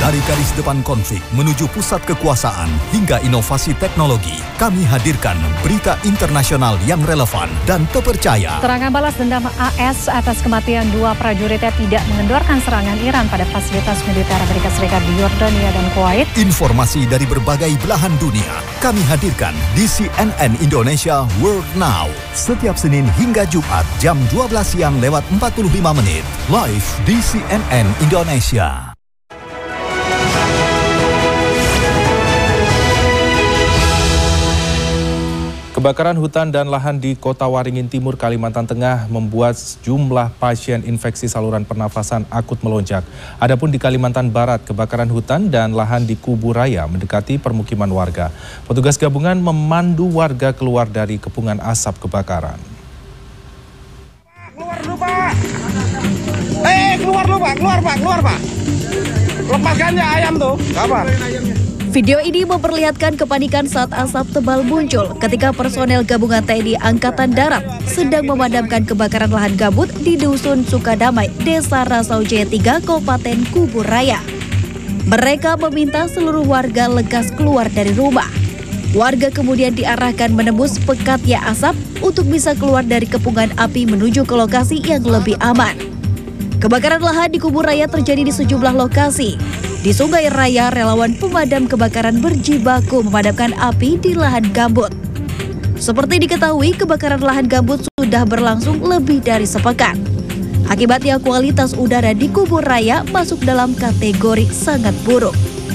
Dari garis depan konflik menuju pusat kekuasaan hingga inovasi teknologi, kami hadirkan berita internasional yang relevan dan terpercaya. Serangan balas dendam AS atas kematian 2 prajuritnya tidak mengendorkan serangan Iran pada fasilitas militer Amerika Serikat di Yordania dan Kuwait. Informasi dari berbagai belahan dunia kami hadirkan di CNN Indonesia World Now. Setiap Senin hingga Jumat jam 12 siang lewat 45 menit. Live di CNN Indonesia. Kebakaran hutan dan lahan di Kota Waringin Timur, Kalimantan Tengah membuat jumlah pasien infeksi saluran pernafasan akut melonjak. Adapun di Kalimantan Barat, kebakaran hutan dan lahan di Kubu Raya mendekati permukiman warga. Petugas gabungan memandu warga keluar dari kepungan asap kebakaran. Keluar dulu, Pak. Keluar dulu, Pak. Keluar, Pak. Lepaskannya ayam tuh. Apa? Video ini memperlihatkan kepanikan saat asap tebal muncul ketika personel gabungan TNI Angkatan Darat sedang memadamkan kebakaran lahan gambut di Dusun Sukadamai, Desa Rasau Jaya 3, Kabupaten Kubu Raya. Mereka meminta seluruh warga lekas keluar dari rumah. Warga kemudian diarahkan menembus pekatnya asap untuk bisa keluar dari kepungan api menuju ke lokasi yang lebih aman. Kebakaran lahan di Kubu Raya terjadi di sejumlah lokasi. Di Sungai Raya, relawan pemadam kebakaran berjibaku memadamkan api di lahan gambut. Seperti diketahui, kebakaran lahan gambut sudah berlangsung lebih dari sepekan. Akibatnya kualitas udara di Kubu Raya masuk dalam kategori sangat buruk.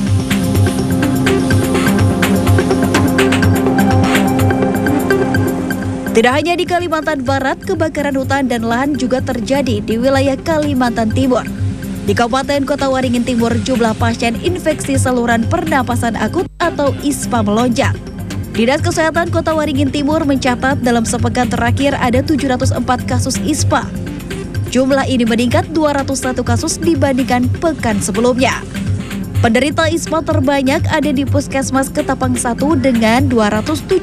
Tidak hanya di Kalimantan Barat, kebakaran hutan dan lahan juga terjadi di wilayah Kalimantan Timur. Di Kabupaten Kota Waringin Timur, jumlah pasien infeksi saluran pernapasan akut atau ISPA melonjak. Dinas Kesehatan Kota Waringin Timur mencatat dalam sepekan terakhir ada 704 kasus ISPA. Jumlah ini meningkat 201 kasus dibandingkan pekan sebelumnya. Penderita ISPA terbanyak ada di Puskesmas Ketapang 1 dengan 207